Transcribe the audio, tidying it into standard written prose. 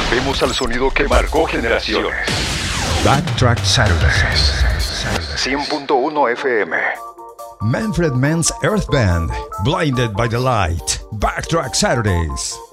Volvemos al sonido que marcó generaciones. Backtrack Saturdays. 100.1 FM. Manfred Mann's Earth Band, Blinded by the Light. Backtrack Saturdays.